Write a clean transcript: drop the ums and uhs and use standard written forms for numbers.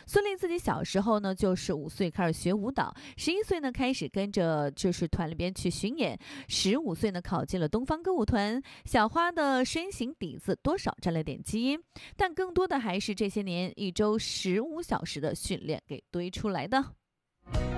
孙俪自己小时候呢，就是5岁开始学舞蹈，11岁呢开始跟着就是团里边去巡演，15岁呢考进了东方歌舞团。小花的身形底子多少沾了点基因，但更多的还是这些年1周15小时的训练给堆出来的。